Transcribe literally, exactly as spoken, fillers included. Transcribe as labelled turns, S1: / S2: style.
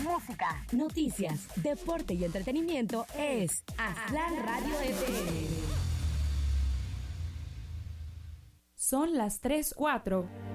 S1: música, noticias, deporte y entretenimiento es Aztlán Radio F M.
S2: Son las tres cuatro.